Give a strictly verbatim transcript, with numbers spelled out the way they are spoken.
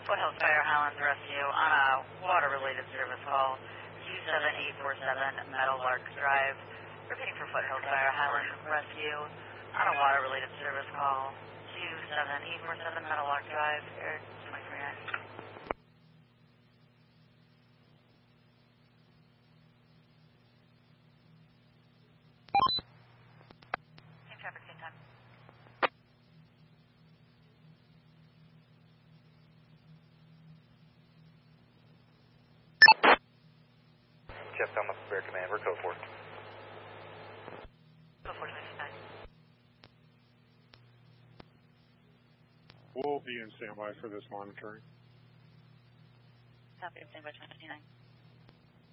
Foothills Fire Highlands Rescue on a water-related service call, two seven eight four seven Meadow Lark Drive. Repeating for Foothills Fire Highlands Rescue on a water-related service call, two seven eight four seven Meadow Lark Drive, Air twenty-three nine. Same traffic, same time. Jeff Thomas, Bear Command, we're code four. Code four twenty-nine. We'll be in standby for this monitoring. Copy, standby twenty-nine.